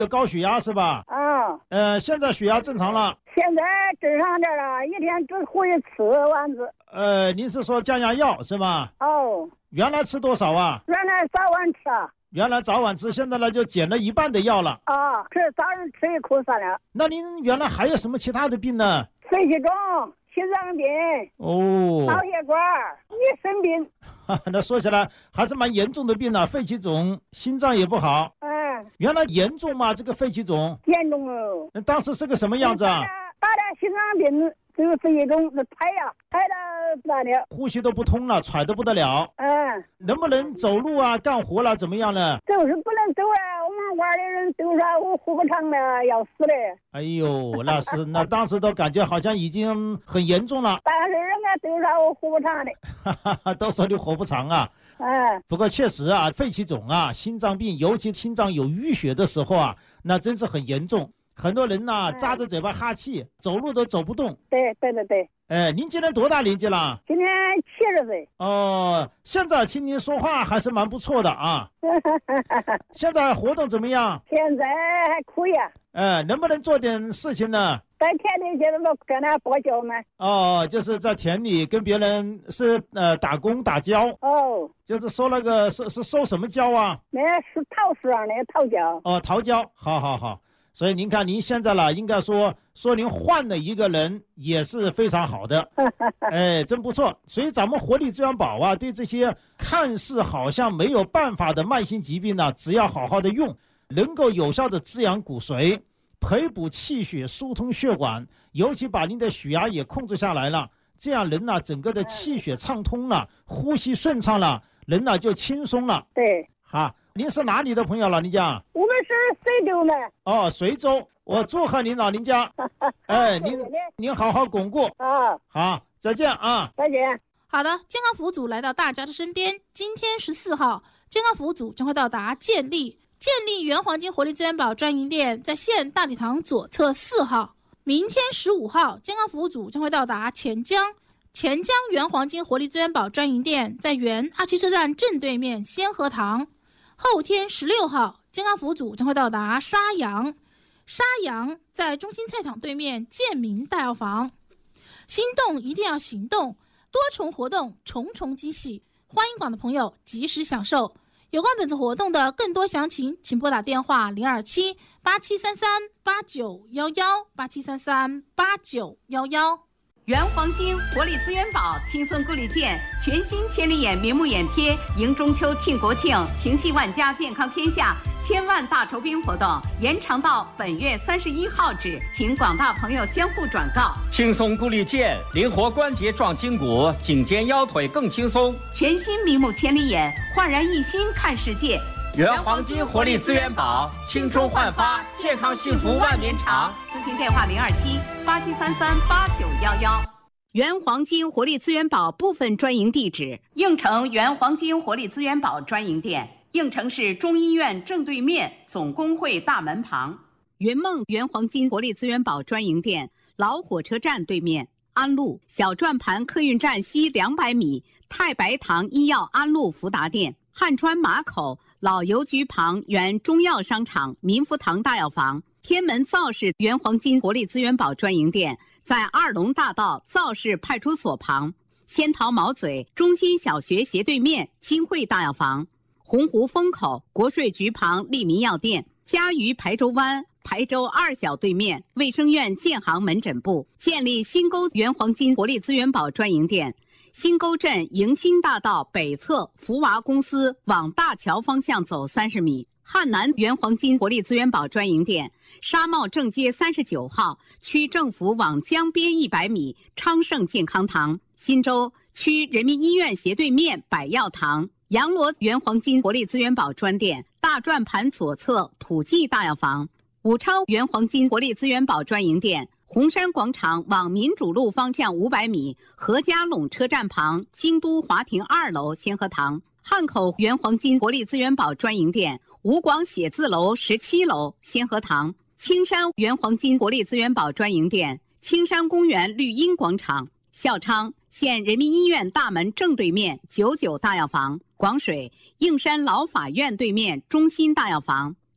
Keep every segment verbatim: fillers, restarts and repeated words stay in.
有高血压是吧？ 嗯。 呃，现在血压正常了。 现在正常点了，一天只喝一次丸子。 呃，您是说降压药是吧？ 哦。 原来吃多少啊？ 原来早晚吃啊。 原来早晚吃，现在呢就减了一半的药了。 啊，吃早上吃一口算了。 那您原来还有什么其他的病呢？ 肺气肿、心脏病、 哦， 脑血管、一身病。 那说起来还是蛮严重的病呢、啊，肺气肿，心脏也不好。 嗯。 原来严重吗？这个肺气肿？ 严重哦。 那当时是个什么样子啊？ 打点心脏病，这个肺气肿，那排呀，排的不得了， 呼吸都不通了，喘得不得了。 嗯。 能不能走路啊？干活了怎么样呢？ 就是不能走啊！我们玩的人都说我活不长了，要死了。 哎呦，那是那当时都感觉好像已经很严重了。 但是人家都说我活不长的。 哈哈哈，都说你活不长啊。 嗯。 不过确实啊，肺气肿啊，心脏病，尤其心脏有淤血的时候啊，那真是很严重。很多人呢、啊，扎着嘴巴哈气，走路都走不动。 对对对对。 哎，您今年多大年纪了？ 今年七十岁。 哦，现在听您说话还是蛮不错的啊。现在活动怎么样？ 现在还可以啊。 哎，能不能做点事情呢？ 在田里现在都跟他包胶呢。 哦，就是在田里跟别人是呃打工打胶。 哦。 就是收那个是是收什么胶啊？ 那是桃树上的桃胶。 哦，桃胶，好好好。所以您看，您现在了，应该说说您换了一个人也是非常好的，哎，真不错。所以咱们活力资源宝啊，对这些看似好像没有办法的慢性疾病呢，只要好好的用，能够有效的滋养骨髓，培补气血，疏通血管，尤其把您的血压也控制下来了，这样人呢，整个的气血畅通了，呼吸顺畅了，人呢就轻松了。 对， 好。您是哪里的朋友，老人家？ 我们是随州的。 哦，随州，我祝贺您老人家。哎，您您好好巩固啊！ 好，再见啊！ 再见。 好的，健康服务组来到大家的身边。今天十四号，健康服务组将会到达建立建立原黄金活力资源宝专营店，在县大礼堂左侧四号。明天十五号，健康服务组将会到达钱江钱江原黄金活力资源宝专营店，在原二期车站正对面先河堂。后天十六号，健康服务组将会到达沙阳，沙阳在中心菜场对面建民大药房。心动一定要行动，多重活动，重重惊喜，欢迎广大朋友及时享受。有关本次活动的更多详情，请拨打电话零二七八七三三八九幺幺八七三三八九幺幺。 原黄金活力资源宝轻松顾里健全新千里眼明目眼贴，迎中秋庆国庆，情系万家，健康天下，千万大酬宾活动延长到本月三十一号止，请广大朋友相互转告。 轻松顾里健，灵活关节壮筋骨，颈肩腰腿更轻松。 全新明目千里眼，焕然一新看世界。 原黄金活力资源宝，青春焕发，健康幸福万年长。 咨询电话零二七八七三三八九幺幺。原黄金活力资源宝部分专营地址：应城原黄金活力资源宝专营店，应城市中医院正对面总工会大门旁；圆梦原黄金活力资源宝专营店，老火车站对面安路小转盘客运站西两百米太白堂医药安路福达店，汉川马口老邮局旁原中药商场民福堂大药房，天门造市原黄金活力资源宝专营店在二龙大道造市派出所旁，仙桃毛嘴中心小学斜对面金汇大药房，洪湖风口国税局旁利民药店，嘉鱼排州湾排州二小对面卫生院建行门诊部，建立新沟原黄金活力资源宝专营店，新沟镇迎新大道北侧福娃公司往大桥方向走三十米，汉南原黄金活力资源宝专营店，沙帽正街三十九号区政府往江边一百米昌盛健康堂，新洲区人民医院斜对面百药堂，阳罗原黄金活力资源宝专店，大转盘左侧普济大药房，武昌原黄金活力资源宝专营店，红山广场往民主路方向五百米何家垄车站旁京都华庭二楼先河堂，汉口原黄金活力资源宝专营店，吴广写字楼十七楼先河堂，青山原黄金活力资源宝专营店，青山公园绿荫广场，孝昌县人民医院大门正对面九九大药房，广水应山老法院对面中心大药房，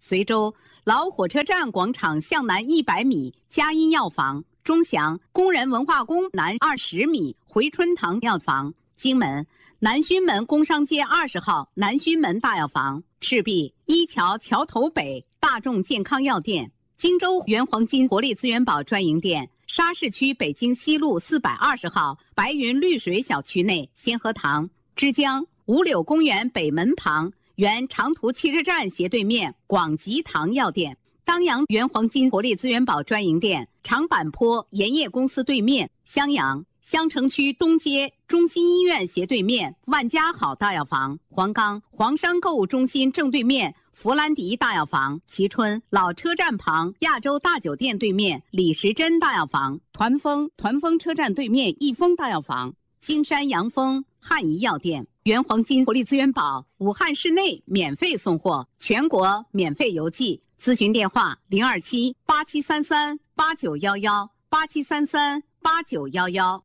随州老火车站广场向南一百米嘉荫药房，钟祥工人文化宫南二十米回春堂药房，荆门南圩门工商街二十号南圩门大药房，赤壁一桥桥头北大众健康药店，荆州原黄金活力资源宝专营店，沙市区北京西路四百二十号白云绿水小区内先河堂，枝江五柳公园北门旁原长途汽车站斜对面广吉堂药店，当阳原黄金活力资源宝专营店，长坂坡盐业公司对面襄阳襄城区东街中心医院斜对面万家好大药房，黄冈黄山购物中心正对面弗兰迪大药房，蕲春老车站旁亚洲大酒店对面李时珍大药房，团丰团丰车站对面益丰大药房，金山阳丰汉仪药店，原黄金活力资源宝武汉市内免费送货，全国免费邮寄，咨询电话零二七八七三三八九幺幺八七三三八九幺幺。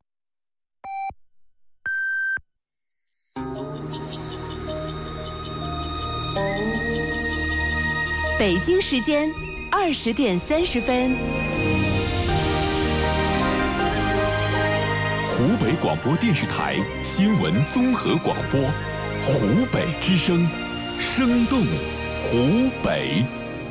北京时间二十点三十分。 湖北广播电视台新闻综合广播，湖北之声，生动湖北。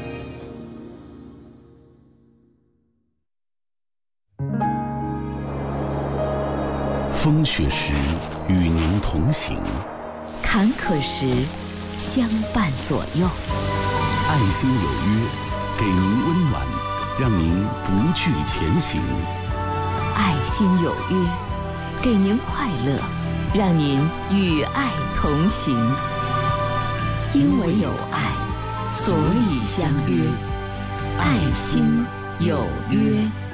风雪时与您同行， 坎坷时相伴左右。 爱心有约，给您温暖，让您不惧前行。 爱心有约，给您快乐，让您与爱同行。因为有爱，所以相约。爱心有约。